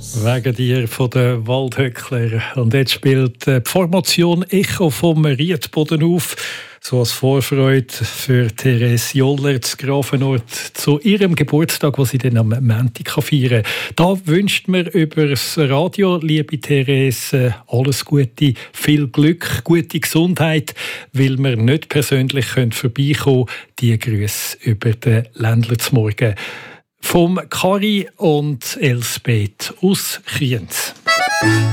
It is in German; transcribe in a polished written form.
Wegen dir von den Waldhöckler. Und jetzt spielt die Formation Echo vom Riedboden auf. So als Vorfreude für Therese Joller zu Grafenort zu ihrem Geburtstag, den sie dann am Montag feiern kann. Da wünscht mir über das Radio, liebe Therese, alles Gute, viel Glück, gute Gesundheit, weil wir nicht persönlich vorbeikommen können. Die Grüße über den Ländler zum Morgen. Vom Kari und Elsbeth aus Kriens.